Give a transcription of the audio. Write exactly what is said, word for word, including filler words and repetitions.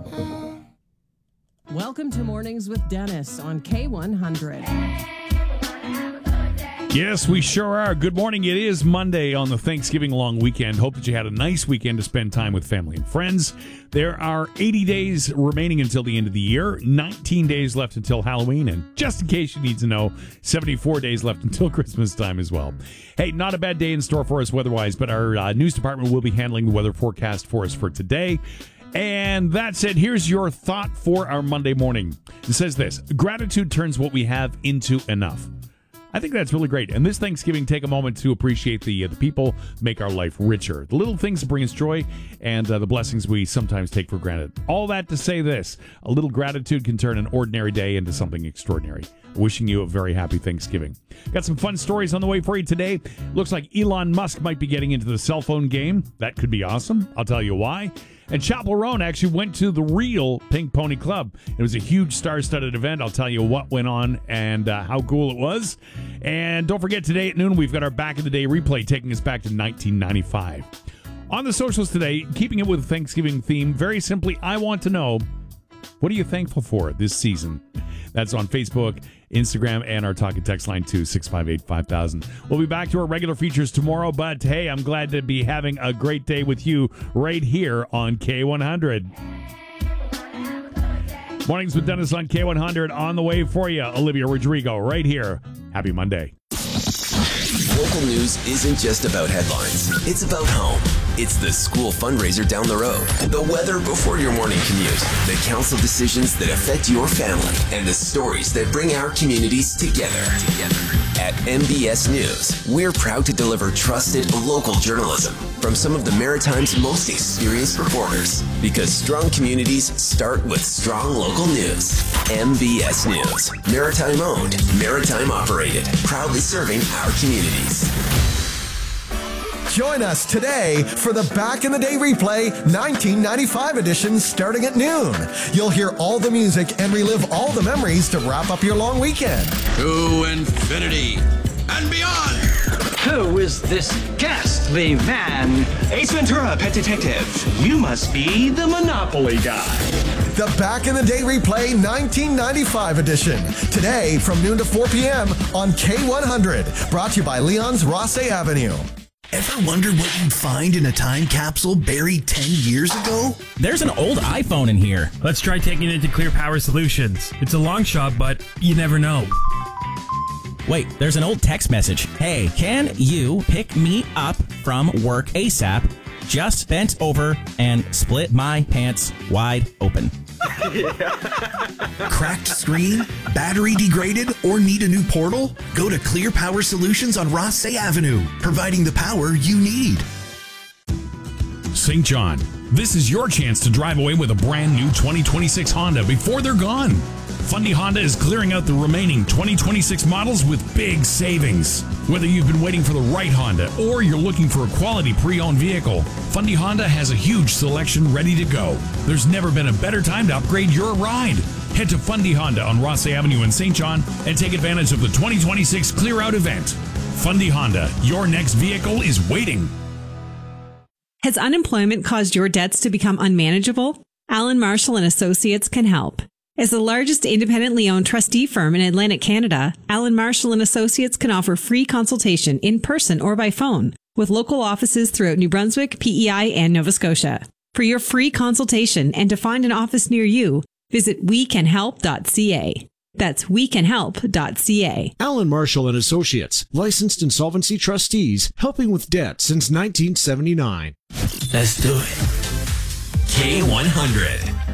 Welcome to Mornings with Dennis on K one hundred. Yes, we sure are. Good morning. It is Monday on the Thanksgiving long weekend. Hope that you had a nice weekend to spend time with family and friends. There are eighty days remaining until the end of the year, nineteen days left until Halloween, and just in case you need to know, seventy-four days left until Christmas time as well. Hey, not a bad day in store for us weather-wise, but our uh, news department will be handling the weather forecast for us for today. And that said, here's your thought for our Monday morning. It says this: gratitude turns what we have into enough. I think that's really great. And this Thanksgiving, take a moment to appreciate the uh, the people make our life richer. The little things that bring us joy and uh, the blessings we sometimes take for granted. All that to say this: a little gratitude can turn an ordinary day into something extraordinary. Wishing you a very happy Thanksgiving. Got some fun stories on the way for you today. Looks like Elon Musk might be getting into the cell phone game. That could be awesome. I'll tell you why. And Chapel Roan actually went to the real Pink Pony Club. It was a huge star-studded event. I'll tell you what went on and uh, how cool it was. And don't forget, today at noon, we've got our Back in the Day replay taking us back to nineteen ninety-five. On the socials today, keeping it with the Thanksgiving theme, very simply, I want to know, what are you thankful for this season? That's on Facebook, Instagram, and our talk and text line too, six five eight, five thousand. We'll be back to our regular features tomorrow, but hey, I'm glad to be having a great day with you right here on K one hundred. Mornings with Dennis on K one hundred on the way for you. Olivia Rodrigo right here. Happy Monday. Local news isn't just about headlines. It's about home. It's the school fundraiser down the road, the weather before your morning commute, the council decisions that affect your family, and the stories that bring our communities together. Together. At M B S News, we're proud to deliver trusted local journalism from some of the Maritime's most experienced reporters. Because strong communities start with strong local news. M B S News, Maritime owned, Maritime operated, proudly serving our communities. Join us today for the Back in the Day replay nineteen ninety-five edition starting at noon. You'll hear all the music and relive all the memories to wrap up your long weekend. To infinity and beyond. Who is this ghastly man? Ace Ventura, Pet Detective. You must be the Monopoly guy. The Back in the Day replay nineteen ninety-five edition. Today from noon to four p.m. on K one hundred. Brought to you by Leon's Rosse Avenue. Ever wondered what you'd find in a time capsule buried ten years ago? There's an old iPhone in here. Let's try taking it to Clear Power Solutions. It's a long shot, but you never know. Wait, there's an old text message. Hey, can you pick me up from work ASAP? Just bent over and split my pants wide open. Cracked screen, battery degraded, or need a new portal? Go to Clear Power Solutions on Rosse Avenue, providing the power you need. Saint John, this is your chance to drive away with a brand new twenty twenty-six Honda before they're gone. Fundy Honda is clearing out the remaining twenty twenty-six models with big savings. Whether you've been waiting for the right Honda or you're looking for a quality pre-owned vehicle, Fundy Honda has a huge selection ready to go. There's never been a better time to upgrade your ride. Head to Fundy Honda on Rosse Avenue in Saint John and take advantage of the twenty twenty-six Clear Out event. Fundy Honda, your next vehicle is waiting. Has unemployment caused your debts to become unmanageable? Alan Marshall and Associates can help. As the largest independently owned trustee firm in Atlantic Canada, Alan Marshall and Associates can offer free consultation in person or by phone with local offices throughout New Brunswick, P E I, and Nova Scotia. For your free consultation and to find an office near you, visit we can help dot c a. That's we can help dot c a. Alan Marshall and Associates, licensed insolvency trustees, helping with debt since nineteen seventy-nine. Let's do it. K one hundred.